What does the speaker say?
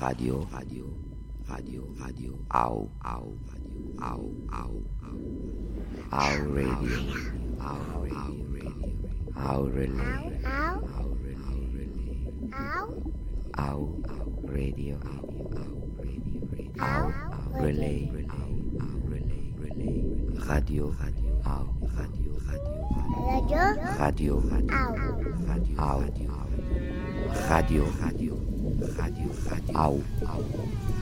Radio, Radio, Radio, Radio, Au, Au, Au, Au, Au, Au Radio, Au Radio, Au Relay, Au Relay, Au Radio, Au Relay, Radio, Au Radio, Radio, Au Radio, Radio, Radio, Au.